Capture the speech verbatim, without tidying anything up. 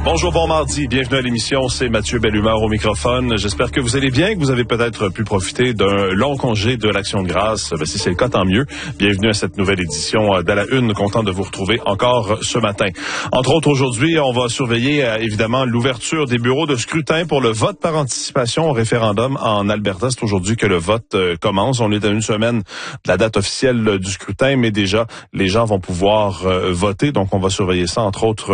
Bonjour, bon mardi. Bienvenue à l'émission. C'est Mathieu Bellumeur au microphone. J'espère que vous allez bien, que vous avez peut-être pu profiter d'un long congé de l'Action de grâce. Ben, si c'est le cas, tant mieux. Bienvenue à cette nouvelle édition d'À la Une. Content de vous retrouver encore ce matin. Entre autres, aujourd'hui, on va surveiller euh, évidemment l'ouverture des bureaux de scrutin pour le vote par anticipation au référendum en Alberta. C'est aujourd'hui que le vote euh, commence. On est à une semaine de la date officielle euh, du scrutin, mais déjà, les gens vont pouvoir euh, voter. Donc, on va surveiller ça, entre autres,